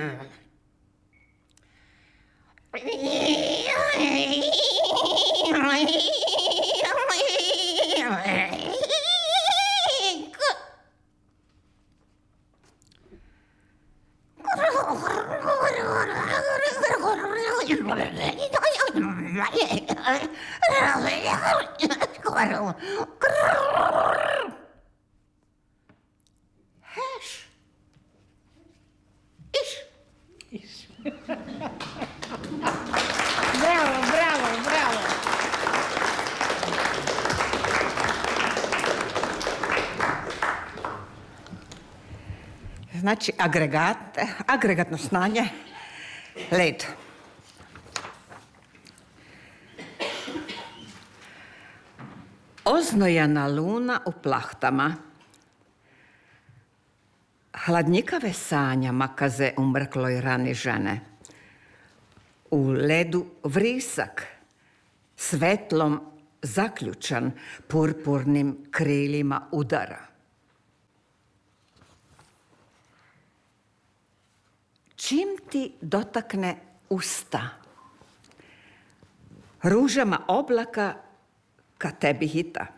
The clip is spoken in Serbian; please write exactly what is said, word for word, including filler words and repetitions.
Heš. Iš. Iš. Bravo, bravo, bravo. Znači, agregat, agregatno stanje, led. Oznojana luna u plahtama. Hladnjikave sanja makaze u mrkloj rani žene. U ledu vrisak, svetlom zaključan, purpurnim krilima udara. Čim ti dotakne usta, ružama oblaka ka tebi hita.